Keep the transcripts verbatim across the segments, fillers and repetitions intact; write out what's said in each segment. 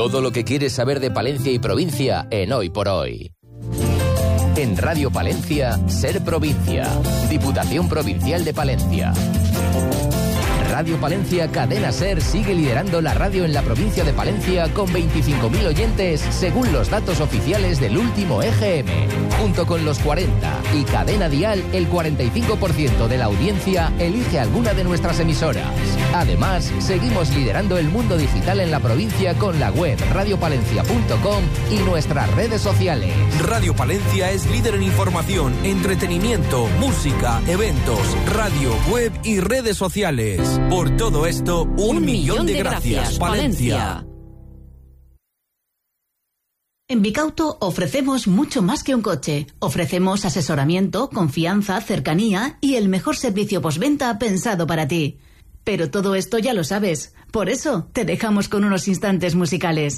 Todo lo que quieres saber de Palencia y provincia en Hoy por Hoy. En Radio Palencia, Ser Provincia. Diputación Provincial de Palencia. Radio Palencia Cadena Ser sigue liderando la radio en la provincia de Palencia con veinticinco mil oyentes según los datos oficiales del último E G M. Junto con los cuarenta y Cadena Dial, el cuarenta y cinco por ciento de la audiencia elige alguna de nuestras emisoras. Además, seguimos liderando el mundo digital en la provincia con la web radio palencia punto com y nuestras redes sociales. Radio Palencia es líder en información, entretenimiento, música, eventos, radio, web y redes sociales. Por todo esto, un, un millón, millón de, de gracias, gracias Palencia. Palencia. En Bicauto ofrecemos mucho más que un coche. Ofrecemos asesoramiento, confianza, cercanía y el mejor servicio postventa pensado para ti. Pero todo esto ya lo sabes. Por eso te dejamos con unos instantes musicales.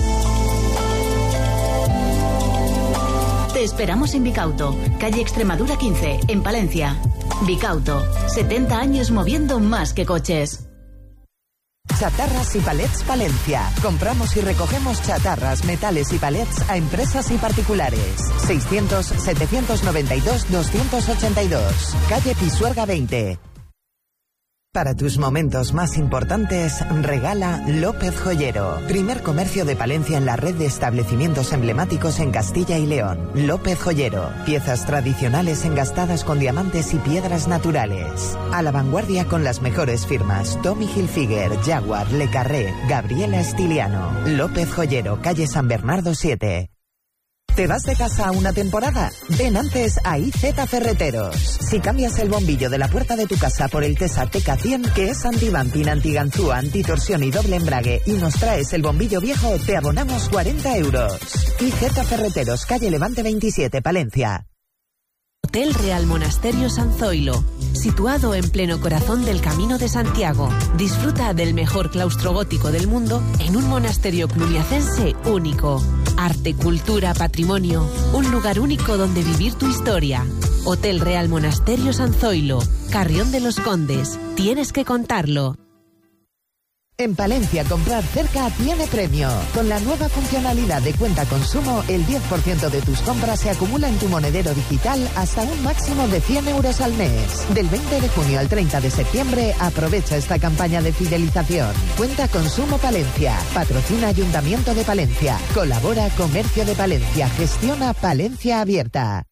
Te esperamos en Bicauto, calle Extremadura quince, en Palencia. Bicauto, setenta años moviendo más que coches. Chatarras y Palets Palencia. Compramos y recogemos chatarras, metales y palets a empresas y particulares. seiscientos, setecientos noventa y dos, doscientos ochenta y dos. Calle Pisuerga veinte. Para tus momentos más importantes, regala López Joyero. Primer comercio de Palencia en la red de establecimientos emblemáticos en Castilla y León. López Joyero. Piezas tradicionales engastadas con diamantes y piedras naturales. A la vanguardia con las mejores firmas. Tommy Hilfiger, Jaguar, Le Carré, Gabriela Estiliano. López Joyero, calle San Bernardo siete. ¿Te vas de casa una temporada? Ven antes a I Z Ferreteros. Si cambias el bombillo de la puerta de tu casa por el Tesa T K cien, que es anti-bumping, anti-ganzúa, antitorsión y doble embrague, y nos traes el bombillo viejo, te abonamos cuarenta euros. I Z Ferreteros, calle Levante veintisiete, Palencia. Hotel Real Monasterio San Zoilo, situado en pleno corazón del Camino de Santiago. Disfruta del mejor claustro gótico del mundo en un monasterio cluniacense único. Arte, cultura, patrimonio, un lugar único donde vivir tu historia. Hotel Real Monasterio San Zoilo, Carrión de los Condes. Tienes que contarlo. En Palencia, comprar cerca tiene premio. Con la nueva funcionalidad de cuenta consumo, el diez por ciento de tus compras se acumula en tu monedero digital hasta un máximo de cien euros al mes. Del veinte de junio al treinta de septiembre, aprovecha esta campaña de fidelización. Cuenta Consumo Palencia. Patrocina Ayuntamiento de Palencia. Colabora Comercio de Palencia. Gestiona Palencia Abierta.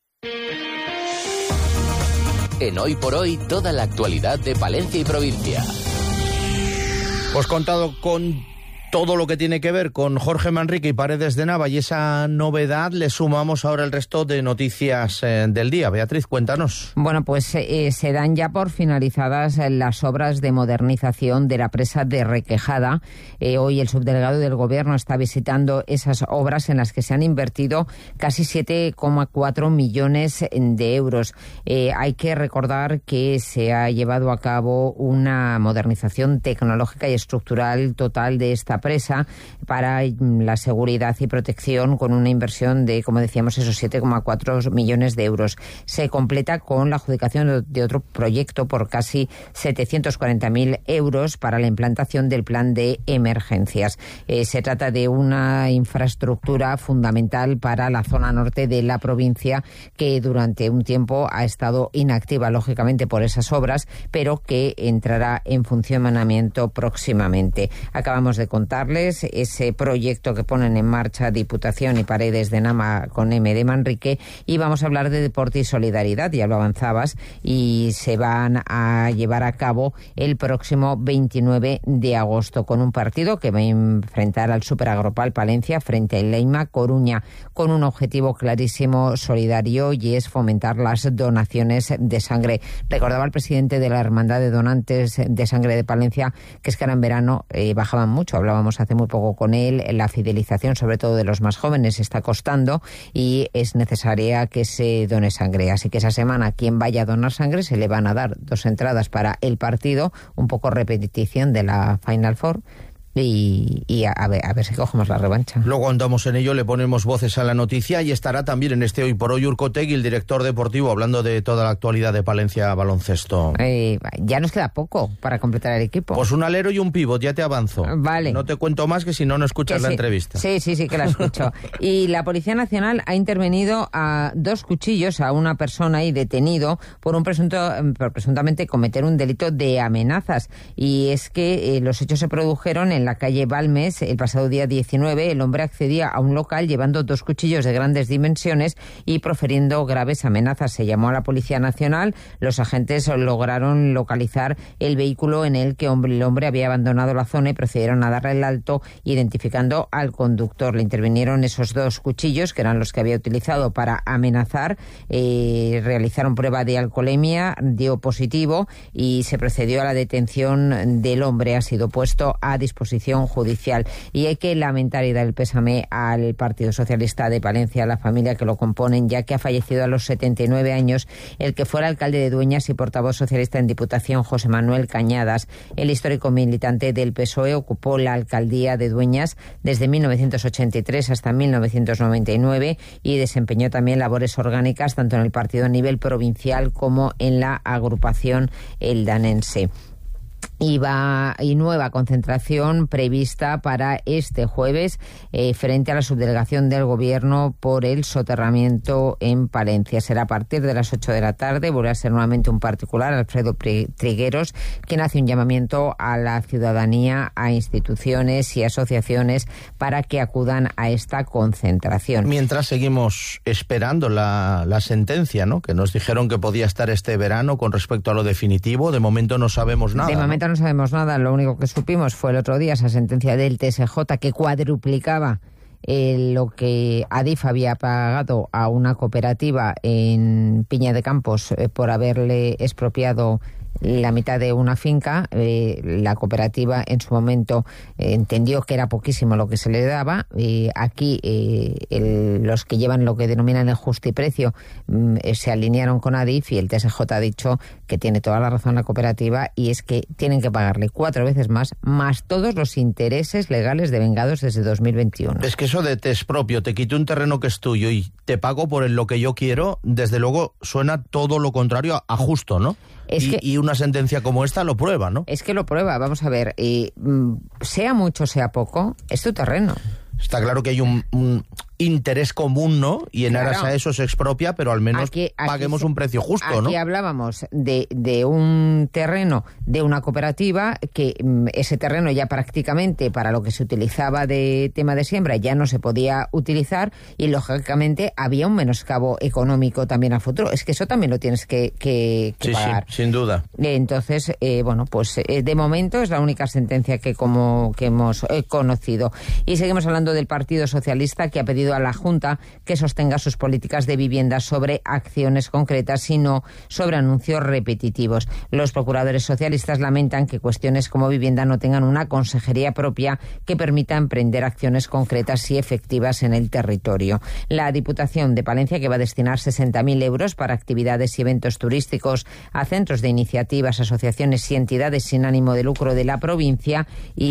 En Hoy por Hoy, toda la actualidad de Palencia y provincia. Pues contado con todo lo que tiene que ver con Jorge Manrique y Paredes de Nava y esa novedad, le sumamos ahora el resto de noticias eh, del día. Beatriz, cuéntanos. Bueno, pues eh, se dan ya por finalizadas las obras de modernización de la presa de Requejada. Eh, hoy el subdelegado del Gobierno está visitando esas obras en las que se han invertido casi siete coma cuatro millones de euros. Eh, hay que recordar que se ha llevado a cabo una modernización tecnológica y estructural total de esta presa para la seguridad y protección con una inversión de, como decíamos, esos siete coma cuatro millones de euros. Se completa con la adjudicación de otro proyecto por casi setecientos cuarenta mil euros para la implantación del plan de emergencias. Eh, se trata de una infraestructura fundamental para la zona norte de la provincia que durante un tiempo ha estado inactiva, lógicamente, por esas obras, pero que entrará en funcionamiento próximamente. Acabamos de contar ese proyecto que ponen en marcha Diputación y Paredes de Nava con M de Manrique, y vamos a hablar de deporte y solidaridad, ya lo avanzabas, y se van a llevar a cabo el próximo veintinueve de agosto con un partido que va a enfrentar al Superagropal Palencia frente al Leima Coruña, con un objetivo clarísimo solidario, y es fomentar las donaciones de sangre. Recordaba el presidente de la Hermandad de Donantes de Sangre de Palencia que es que ahora en verano eh, bajaban mucho. Hablábamos hace muy poco con él, la fidelización sobre todo de los más jóvenes está costando y es necesaria que se done sangre. Así que esa semana quien vaya a donar sangre se le van a dar dos entradas para el partido, un poco repetición de la Final Four, y, y a, a, ver, a ver si cogemos la revancha. Luego andamos en ello, le ponemos voces a la noticia y estará también en este Hoy por Hoy Urko Tegui, el director deportivo, hablando de toda la actualidad de Palencia Baloncesto. Eh, ya nos queda poco para completar el equipo. Pues un alero y un pívot, ya te avanzo. Vale. No te cuento más, que si no, no escuchas que la sí. entrevista. Sí, sí, sí que la escucho. Y la Policía Nacional ha intervenido a dos cuchillos a una persona y detenido por un presunto, por presuntamente cometer un delito de amenazas. Y es que eh, los hechos se produjeron en la calle Balmes el pasado día diecinueve. El hombre accedía a un local llevando dos cuchillos de grandes dimensiones y proferiendo graves amenazas. Se llamó a la Policía Nacional. Los agentes lograron localizar el vehículo en el que el hombre había abandonado la zona y procedieron a darle el alto, identificando al conductor. Le intervinieron esos dos cuchillos, que eran los que había utilizado para amenazar. Eh, realizaron prueba de alcoholemia, dio positivo y se procedió a la detención del hombre. Ha sido puesto a disposición judicial. Y hay que lamentar y dar el pésame al Partido Socialista de Palencia, a la familia que lo componen, ya que ha fallecido a los setenta y nueve años el que fuera alcalde de Dueñas y portavoz socialista en Diputación, José Manuel Cañadas. El histórico militante del P S O E ocupó la alcaldía de Dueñas desde mil novecientos ochenta y tres hasta mil novecientos noventa y nueve y desempeñó también labores orgánicas tanto en el partido a nivel provincial como en la agrupación eldanense. Y, va, y nueva concentración prevista para este jueves eh, frente a la subdelegación del Gobierno por el soterramiento en Palencia. Será a partir de las ocho de la tarde. Volverá a ser nuevamente un particular, Alfredo Trigueros, quien hace un llamamiento a la ciudadanía, a instituciones y asociaciones para que acudan a esta concentración. Mientras seguimos esperando la, la sentencia, ¿no?, que nos dijeron que podía estar este verano con respecto a lo definitivo. De momento no sabemos nada. De momento no, no sabemos nada. Lo único que supimos fue el otro día esa sentencia del T S J que cuadruplicaba eh, lo que Adif había pagado a una cooperativa en Piña de Campos eh, por haberle expropiado la mitad de una finca. Eh, la cooperativa en su momento eh, entendió que era poquísimo lo que se le daba. Eh, aquí eh, el, los que llevan lo que denominan el justiprecio mm, eh, se alinearon con Adif y el T S J ha dicho que tiene toda la razón la cooperativa, y es que tienen que pagarle cuatro veces más, más todos los intereses legales devengados desde dos mil veintiuno. Es que eso de te expropio, te quito un terreno que es tuyo y te pago por el lo que yo quiero, desde luego suena todo lo contrario a, a justo, ¿no? Es y, que, y una sentencia como esta lo prueba, ¿no? Es que lo prueba, vamos a ver, y, sea mucho, sea poco, es tu terreno. Está claro que hay un, un interés común, ¿no? Y en claro. aras a eso se expropia, pero al menos aquí, aquí paguemos se, un precio justo, aquí ¿no? Aquí hablábamos de, de un terreno de una cooperativa, que ese terreno ya prácticamente para lo que se utilizaba de tema de siembra ya no se podía utilizar, y lógicamente había un menoscabo económico también a futuro. Es que eso también lo tienes que, que, que sí, pagar. Sí, sin duda. Entonces, eh, bueno, pues eh, de momento es la única sentencia que, como, que hemos eh, conocido. Y seguimos hablando del Partido Socialista, que ha pedido a la Junta que sostenga sus políticas de vivienda sobre acciones concretas y no sobre anuncios repetitivos. Los procuradores socialistas lamentan que cuestiones como vivienda no tengan una consejería propia que permita emprender acciones concretas y efectivas en el territorio. La Diputación de Palencia, que va a destinar sesenta mil euros para actividades y eventos turísticos a centros de iniciativas, asociaciones y entidades sin ánimo de lucro de la provincia,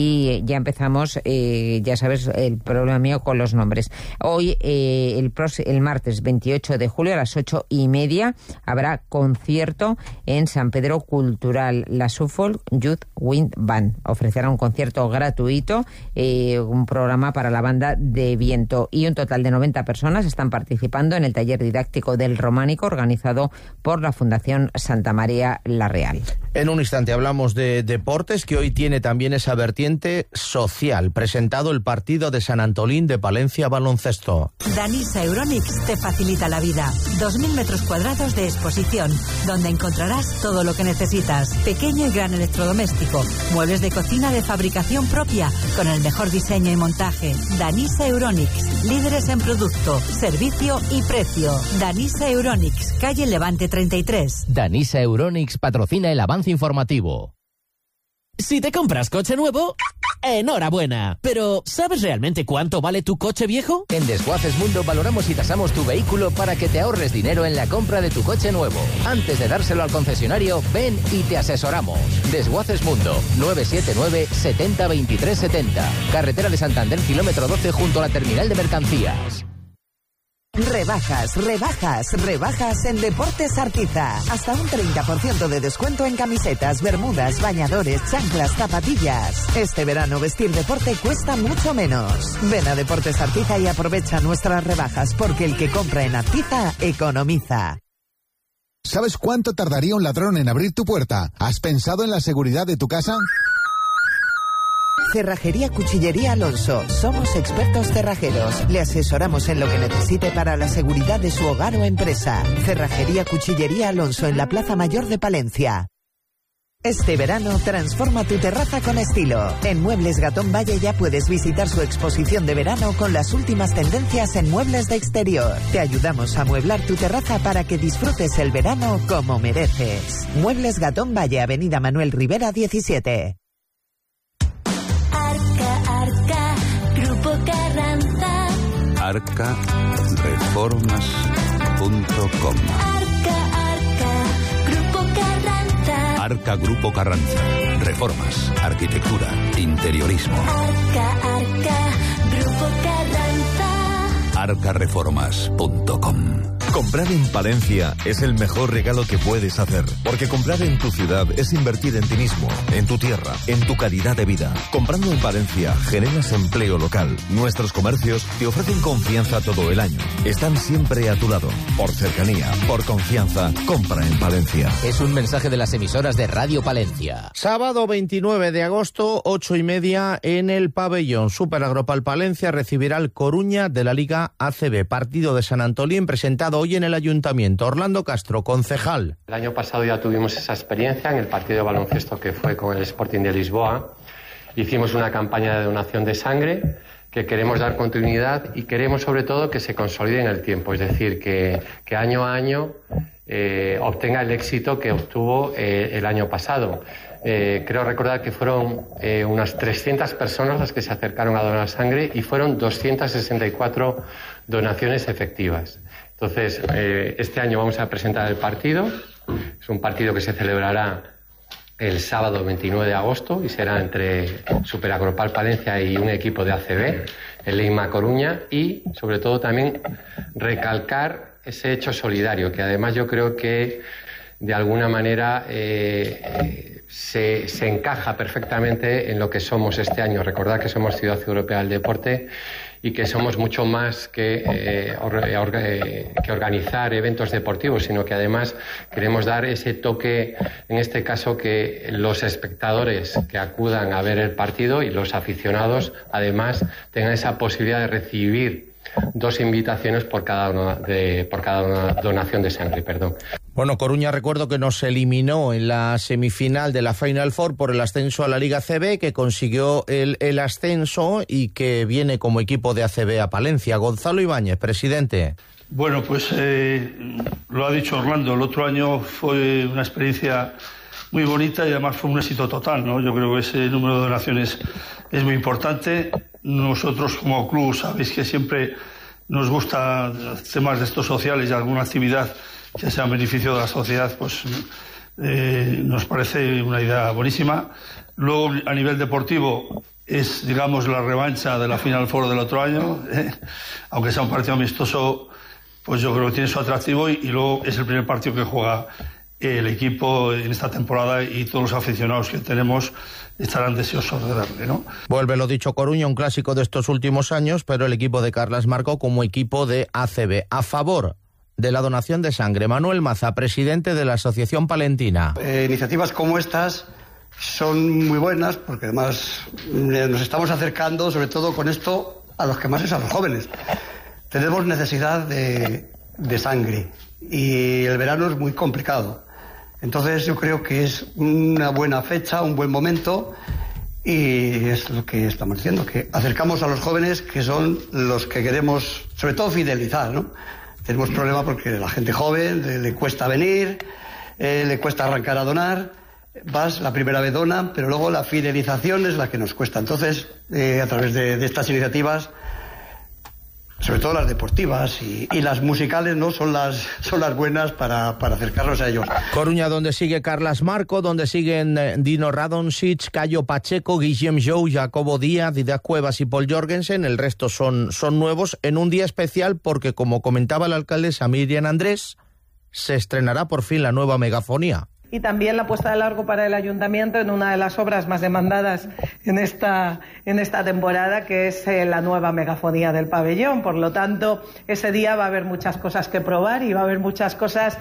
y ya empezamos, eh, ya sabes, el problema mío con los nombres. Hoy, eh, el, el martes veintiocho de julio a las ocho y media habrá concierto en San Pedro Cultural. La Suffolk Youth Wind Band ofrecerá un concierto gratuito, eh, un programa para la banda de viento, y un total de noventa personas están participando en el taller didáctico del románico organizado por la Fundación Santa María La Real. En un instante hablamos de deportes, que hoy tiene también esa vertiente social. Presentado el partido de San Antolín de Palencia Baloncesto. Danisa Euronics te facilita la vida. dos mil metros cuadrados de exposición, donde encontrarás todo lo que necesitas. Pequeño y gran electrodoméstico, muebles de cocina de fabricación propia, con el mejor diseño y montaje. Danisa Euronics, líderes en producto, servicio y precio. Danisa Euronics, calle Levante treinta y tres. Danisa Euronics patrocina el avance informativo. Si te compras coche nuevo, ¡Enhorabuena! Pero, ¿sabes realmente cuánto vale tu coche viejo? En Desguaces Mundo valoramos y tasamos tu vehículo para que te ahorres dinero en la compra de tu coche nuevo. Antes de dárselo al concesionario, ven y te asesoramos. Desguaces Mundo, nueve siete nueve, setenta, veintitrés setenta. Carretera de Santander, kilómetro doce, junto a la terminal de mercancías. Rebajas, rebajas, rebajas en Deportes Artiza. Hasta un treinta por ciento de descuento en camisetas, bermudas, bañadores, chanclas, zapatillas. Este verano vestir deporte cuesta mucho menos. Ven a Deportes Artiza y aprovecha nuestras rebajas, porque el que compra en Artiza economiza. ¿Sabes cuánto tardaría un ladrón en abrir tu puerta? ¿Has pensado en la seguridad de tu casa? Cerrajería Cuchillería Alonso. Somos expertos cerrajeros. Le asesoramos en lo que necesite para la seguridad de su hogar o empresa. Cerrajería Cuchillería Alonso en la Plaza Mayor de Palencia. Este verano transforma tu terraza con estilo. En Muebles Gatón Valle ya puedes visitar su exposición de verano con las últimas tendencias en muebles de exterior. Te ayudamos a amueblar tu terraza para que disfrutes el verano como mereces. Muebles Gatón Valle, Avenida Manuel Rivera diecisiete. Arca, Arca, Grupo Carranza. arca reformas punto com. Arca, Arca, Grupo Carranza. Arca Grupo Carranza. Reformas, arquitectura, interiorismo. Arca, Arca, Grupo Carranza. arca reformas punto com. Comprar en Palencia es el mejor regalo que puedes hacer, porque comprar en tu ciudad es invertir en ti mismo, en tu tierra, en tu calidad de vida. Comprando en Palencia generas empleo local. Nuestros comercios te ofrecen confianza todo el año. Están siempre a tu lado. Por cercanía, por confianza, compra en Palencia. Es un mensaje de las emisoras de Radio Palencia. Sábado veintinueve de agosto, ocho y media, en el pabellón Super Agropal Palencia recibirá el Coruña de la Liga A C B. Partido de San Antolín presentado hoy en el Ayuntamiento. Orlando Castro, concejal. El año pasado ya tuvimos esa experiencia en el partido de baloncesto que fue con el Sporting de Lisboa. Hicimos una campaña de donación de sangre que queremos dar continuidad y queremos sobre todo que se consolide en el tiempo, es decir, que, que año a año eh, obtenga el éxito que obtuvo eh, el año pasado. Eh, creo recordar que fueron eh, unas trescientas personas las que se acercaron a donar sangre y fueron doscientas sesenta y cuatro donaciones efectivas. Entonces, eh, este año vamos a presentar el partido. Es un partido que se celebrará el sábado veintinueve de agosto y será entre Super Agropal Palencia y un equipo de A C B, el Leima Coruña, y sobre todo también recalcar ese hecho solidario, que además yo creo que de alguna manera eh, se, se encaja perfectamente en lo que somos este año. Recordad que somos Ciudad Europea del Deporte y que somos mucho más que, eh, or, or, eh, que organizar eventos deportivos, sino que además queremos dar ese toque, en este caso, que los espectadores que acudan a ver el partido y los aficionados además tengan esa posibilidad de recibir dos invitaciones por cada una de, por cada una donación de sangre, perdón. Bueno, Coruña, recuerdo que nos eliminó en la semifinal de la Final Four por el ascenso a la Liga A C B, que consiguió el, el ascenso y que viene como equipo de A C B a Palencia. Gonzalo Ibáñez, presidente. Bueno, pues eh, lo ha dicho Orlando, el otro año fue una experiencia muy bonita y además fue un éxito total, ¿no? Yo creo que ese número de donaciones es muy importante. Nosotros como club sabéis que siempre nos gusta temas de estos sociales y alguna actividad que sea en beneficio de la sociedad, pues eh, nos parece una idea buenísima. Luego, a nivel deportivo, es, digamos, la revancha de la Final Four del otro año, ¿eh? Aunque sea un partido amistoso, pues yo creo que tiene su atractivo y, y luego es el primer partido que juega el equipo en esta temporada y todos los aficionados que tenemos estarán deseosos de darle, ¿no? Vuelve lo dicho Coruña, un clásico de estos últimos años, pero el equipo de Carlas marcó como equipo de A C B. A favor de la donación de sangre, Manuel Maza, presidente de la Asociación Palentina. Eh, iniciativas como estas son muy buenas porque además eh, nos estamos acercando, sobre todo con esto, a los que más es a los jóvenes. Tenemos necesidad de, de sangre y el verano es muy complicado. Entonces yo creo que es una buena fecha, un buen momento y es lo que estamos diciendo, que acercamos a los jóvenes que son los que queremos, sobre todo, fidelizar, ¿no? Tenemos problema porque la gente joven le, le cuesta venir, eh, le cuesta arrancar a donar, vas, la primera vez donan, pero luego la fidelización es la que nos cuesta. Entonces, eh, a través de, de estas iniciativas, sobre todo las deportivas y, y las musicales, ¿no? Son las, son las buenas para, para acercarnos a ellos. Coruña, donde sigue Carlas Marco, donde siguen eh, Dino Radonjic, Cayo Pacheco, Guillem Jou, Jacobo Díaz, Didac Cuevas y Paul Jorgensen. El resto son, son nuevos en un día especial porque, como comentaba la alcaldesa Miriam Andrés, se estrenará por fin la nueva megafonía. Y también la puesta de largo para el ayuntamiento en una de las obras más demandadas en esta, en esta temporada, que es eh, la nueva megafonía del pabellón. Por lo tanto, ese día va a haber muchas cosas que probar y va a haber muchas cosas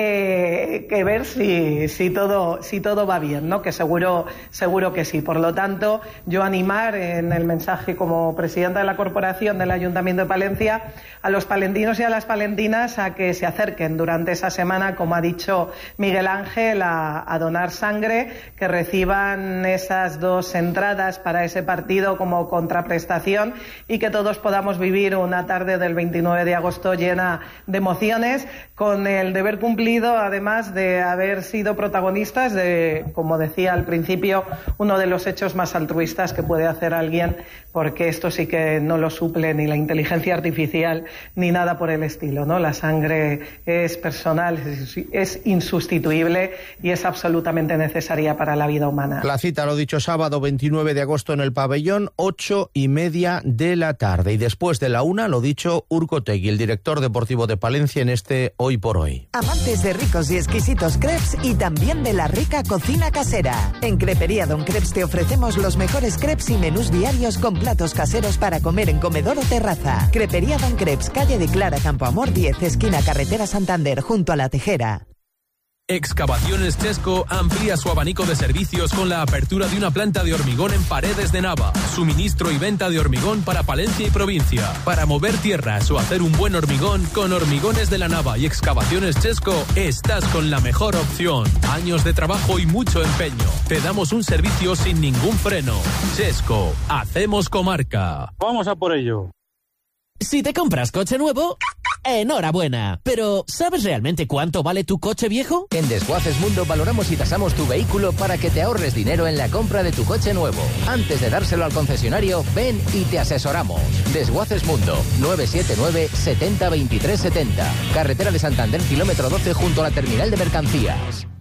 que, que ver si, si, todo, si todo va bien, ¿no? Que seguro, seguro que sí. Por lo tanto, yo animar en el mensaje como presidenta de la Corporación del Ayuntamiento de Palencia a los palentinos y a las palentinas a que se acerquen durante esa semana, como ha dicho Miguel Ángel, A, a donar sangre, que reciban esas dos entradas para ese partido como contraprestación y que todos podamos vivir una tarde del veintinueve de agosto llena de emociones, con el deber cumplido, además de haber sido protagonistas de, como decía al principio, uno de los hechos más altruistas que puede hacer alguien, porque esto sí que no lo suple ni la inteligencia artificial ni nada por el estilo, ¿no? La sangre es personal, es, es insustituible y es absolutamente necesaria para la vida humana. La cita, lo dicho, sábado veintinueve de agosto en el pabellón, ocho y media de la tarde. Y después de la una, lo dicho, Urko Tegui, el director deportivo de Palencia, en este Hoy por Hoy. Amantes de ricos y exquisitos crepes y también de la rica cocina casera. En Crepería Don Crepes te ofrecemos los mejores crepes y menús diarios con platos caseros para comer en comedor o terraza. Crepería Don Crepes, calle de Clara Campoamor diez, esquina Carretera Santander, junto a La Tejera. Excavaciones Chesco amplía su abanico de servicios con la apertura de una planta de hormigón en Paredes de Nava. Suministro y venta de hormigón para Palencia y provincia. Para mover tierras o hacer un buen hormigón, con Hormigones de la Nava y Excavaciones Chesco estás con la mejor opción. Años de trabajo y mucho empeño. Te damos un servicio sin ningún freno. Chesco, hacemos comarca. Vamos a por ello. Si te compras coche nuevo, enhorabuena. Pero, ¿sabes realmente cuánto vale tu coche viejo? En Desguaces Mundo valoramos y tasamos tu vehículo para que te ahorres dinero en la compra de tu coche nuevo. Antes de dárselo al concesionario, ven y te asesoramos. Desguaces Mundo, nueve siete nueve, setenta, veintitrés setenta. Carretera de Santander, kilómetro doce, junto a la terminal de mercancías.